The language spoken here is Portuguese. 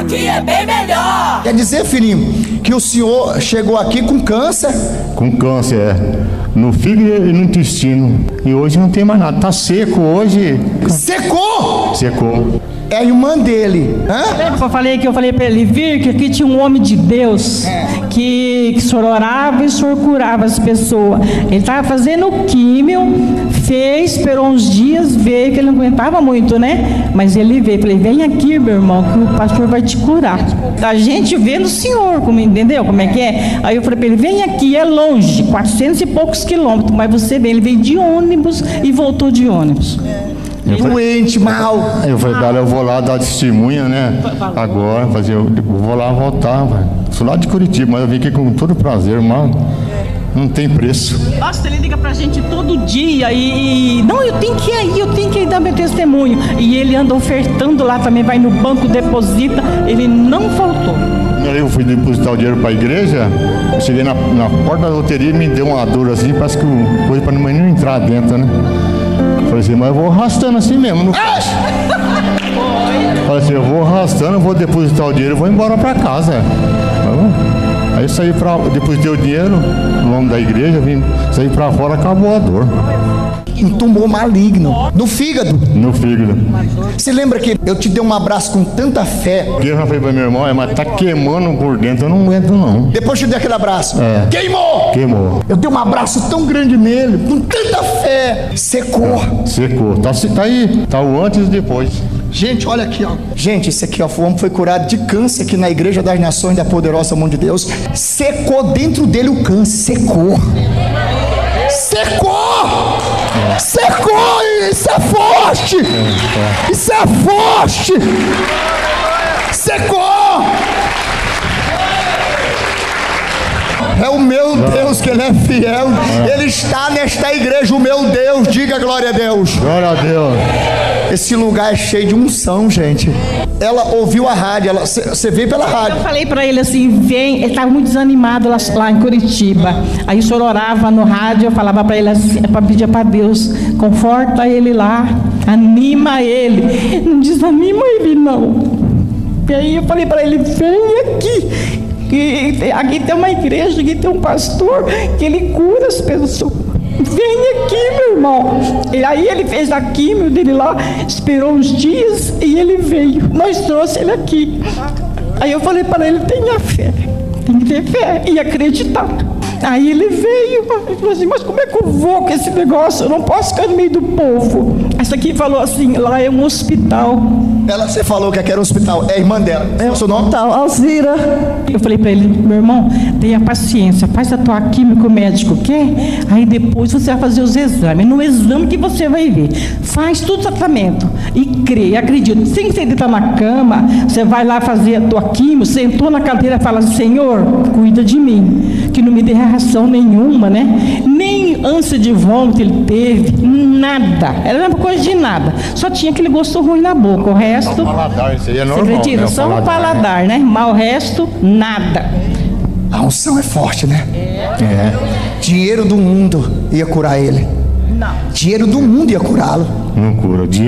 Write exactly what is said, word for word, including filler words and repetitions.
aqui é bem melhor. Quer dizer, filhinho, que o senhor chegou aqui com câncer? Com câncer, é. No fígado e no intestino. E hoje não tem mais nada. Tá seco hoje. Secou? Secou. É a irmã dele. Hã? Lembra que eu falei que eu falei para ele vir, que aqui tinha um homem de Deus, que, que o senhor orava e o senhor curava as pessoas. Ele estava fazendo químio, fez, esperou uns dias, veio, que ele não aguentava muito, né? Mas ele veio, falei, vem aqui, meu irmão, que o pastor vai te curar. A gente vê no senhor, como, entendeu como é que é? Aí eu falei para ele, vem aqui, é longe, quatrocentos e poucos quilômetros, mas você vem. Ele veio de ônibus e voltou de ônibus. Doente, mal. Eu falei, cara, eu vou lá dar testemunha, né? Agora, fazer, eu vou lá voltar, velho. Sou lá de Curitiba, mas eu vim aqui com todo prazer, mano. Não tem preço. Nossa, ele liga pra gente todo dia e... Não, eu tenho que ir aí, eu tenho que ir dar meu testemunho. E ele anda ofertando lá também, vai no banco, deposita. Ele não faltou. Eu fui depositar o dinheiro para a igreja, eu cheguei na, na porta da loteria e me deu uma dor assim, parece que coisa para não entrar dentro, né? Falei assim, mas eu vou arrastando assim mesmo, não faz. Falei assim, eu vou arrastando, eu vou depositar o dinheiro e vou embora para casa. Aí eu saí para, depositei o dinheiro no nome da igreja, vim saí para fora, acabou a dor. Um tumor maligno no fígado. No fígado. Você lembra que eu te dei um abraço com tanta fé? Eu já falei para meu irmão, é, mas tá queimando por dentro, eu não aguento não. Depois eu te dei aquele abraço. É. Queimou! Queimou. Eu dei um abraço tão grande nele, com tanta fé. Secou. Secou. Tá, tá aí, tá o antes e depois. Gente, olha aqui, ó. Gente, esse aqui, ó, o homem foi curado de câncer aqui na Igreja das Nações da Poderosa Mão de Deus. Secou dentro dele o câncer. Secou. Secou! É. Secou! Isso é forte! É, é. Isso é forte! Secou! É o meu Deus que Ele é fiel. É. Ele está nesta igreja, o meu Deus. Diga glória a Deus. Glória a Deus. Esse lugar é cheio de unção, gente. Ela ouviu a rádio, você veio pela rádio. Eu falei para ele assim, vem, ele estava muito desanimado lá, lá em Curitiba. Aí o senhor orava no rádio, eu falava para ele assim, é para pedir para Deus, conforta ele lá, anima ele. Não desanima ele não. E aí eu falei para ele, vem aqui. E aqui tem uma igreja, aqui tem um pastor que ele cura as pessoas. Vem aqui, meu irmão. E aí ele fez a químio dele lá, esperou uns dias e ele veio. Nós trouxemos ele aqui. Aí eu falei para ele, tenha fé, tem que ter fé e acreditar. Aí ele veio e falou assim, mas como é que eu vou com esse negócio? Eu não posso ficar no meio do povo. Essa aqui falou assim, lá é um hospital. Ela, você falou que aqui era um hospital, é a irmã dela. É o seu nome? Tal, Alzira. Eu falei para ele, meu irmão, tenha paciência, faz a tua química, o médico quer, aí depois você vai fazer os exames. No exame que você vai ver. Faz tudo o tratamento e crê, acredita. Sem você deitar na cama, você vai lá fazer a tua química, sentou na cadeira e fala, Senhor, cuida de mim, que não me dê reação nenhuma, né? Nem ânsia de vômito ele teve, nada. Era uma coisa de nada. Só tinha aquele gosto ruim na boca. O resto. Só o paladar, isso aí é normal. Você acredita? Né? Só o paladar, paladar, né? Mas o resto, nada. A unção é forte, né? É. É. Dinheiro do mundo ia curar ele. Não. Dinheiro do mundo ia curá-lo. Não cura.